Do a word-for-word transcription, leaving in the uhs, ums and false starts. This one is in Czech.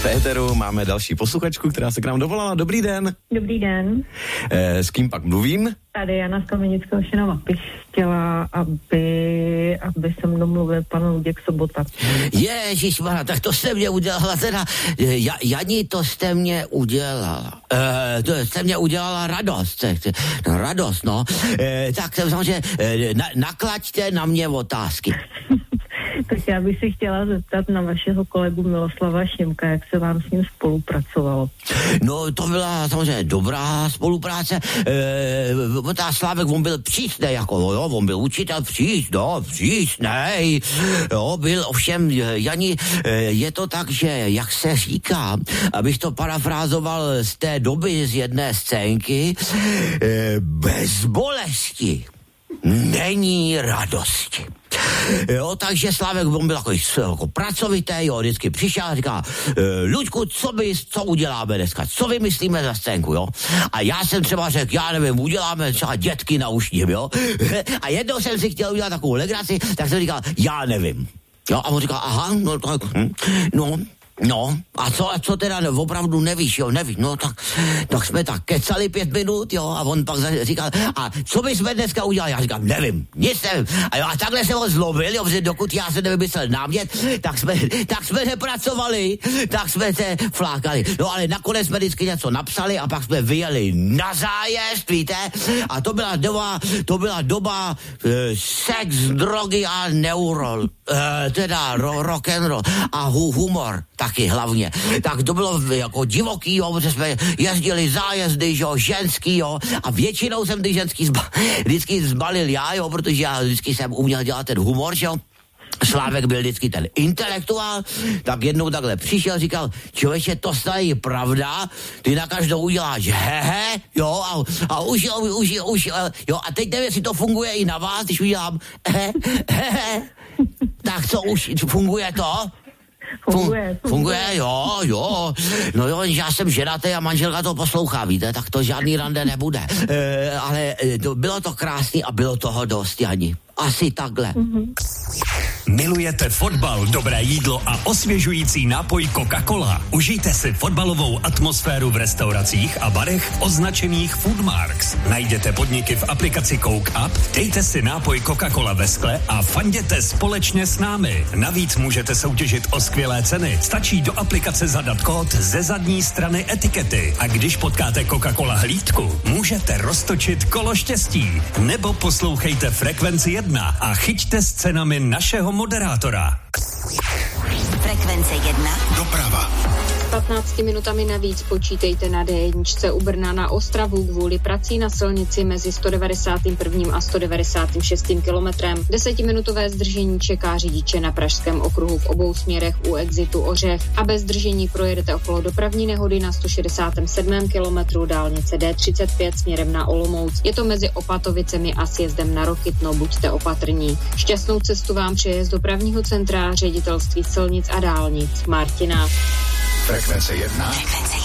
V éteru máme další posluchačku, která se k nám dovolala. Dobrý den. Dobrý den. E, s kým pak mluvím? Tady Jana z Kamenického Šenova. Bych chtěla, aby, aby se mnou mluvil pan Luděk Sobota. Ježišmarja, tak to jste mě udělala teda, ja, Jani, to jste mě udělala. E, to jste mě udělala radost. No, radost, no. E, tak samozřejmě e, na, naklaďte na mě otázky. Tak já bych si chtěla zeptat na vašeho kolegu Miloslava Šimka, jak se vám s ním spolupracovalo. No, to byla samozřejmě dobrá spolupráce. E, ta Slávek, on byl přísnej, jako, jo, on byl učitel přísný, no, přísnej. Jo, byl ovšem, Jani, je to tak, že, jak se říká, abych to parafrázoval z té doby z jedné scénky, e, bez bolesti není radosti. Jo, takže Slávek, on byl jako, jako pracovitý, jo, vždycky přišel a říká, Luďku, co by, co uděláme dneska, co vymyslíme za scénku, jo? A já jsem třeba řekl, já nevím, uděláme třeba dětky na ušním, jo? A jednou jsem si chtěl udělat takovou legraci, tak jsem říkal, já nevím. Jo, a on říkal, aha, no, tak, no, No, a co, a co teda, opravdu nevíš, jo, nevíš, no tak, tak jsme tak kecali pět minut, jo, a on pak říkal, a co bychom dneska udělali? Já říkám, nevím, nic nevím. A, jo, a takhle se ho zlobil, jo, že dokud já se nevymyslel námět, tak jsme, tak jsme nepracovali, tak jsme se flákali. No ale nakonec jsme vždycky něco napsali a pak jsme vyjeli na zájezd, víte, a to byla doba, to byla doba e, sex, drogy a neurol, e, teda ro, rock and roll a hu, humor. Taky hlavně. Tak to bylo jako divoký, jo, protože jsme jezdili zájezdy, jo, ženský, jo, a většinou jsem ty ženský zba, vždycky zbalil já, jo, protože já vždycky jsem uměl dělat ten humor, jo. Slávek byl vždycky ten intelektuál, tak jednou takhle přišel, říkal, člověče, to je pravda, ty na každou uděláš hehe, jo, a, a už, jo, už, už, jo, a teď nevím, jestli to funguje i na vás, když udělám he, hehe, tak co, už funguje to? Funguje, funguje, jo, jo. No jo, já jsem ženatý a manželka to poslouchá, víte, tak to žádný rande nebude. E, ale e, to, bylo to krásný a bylo toho dost, Jani. Asi takhle. Mm-hmm. Milujete fotbal, dobré jídlo a osvěžující nápoj Coca-Cola? Užijte si fotbalovou atmosféru v restauracích a barech označených Foodmarks. Najděte podniky v aplikaci Coke Up, dejte si nápoj Coca-Cola ve skle a fanděte společně s námi. Navíc můžete soutěžit o skvělé ceny. Stačí do aplikace zadat kód ze zadní strany etikety. A když potkáte Coca-Cola hlídku, můžete roztočit kolo štěstí. Nebo poslouchejte Frekvenci jedna a chyťte s cenami našeho moderátora. Frekvence jedna. Doprava. patnácti minutami navíc počítejte na dé jedna u Brna na Ostravu kvůli prací na silnici mezi sto devadesátým prvním a sto devadesátým šestým kilometrem. Desetiminutové zdržení čeká řidiče na pražském okruhu v obou směrech u exitu Ořech a bez zdržení projedete okolo dopravní nehody na sto šedesátém sedmém kilometru dálnice dé třicet pět směrem na Olomouc. Je to mezi Opatovicemi a sjezdem na Rokytno, buďte opatrní. Šťastnou cestu vám přeje z dopravního centra Ředitelství silnic a dálnic Martina. Frekvence jedna. Frekvence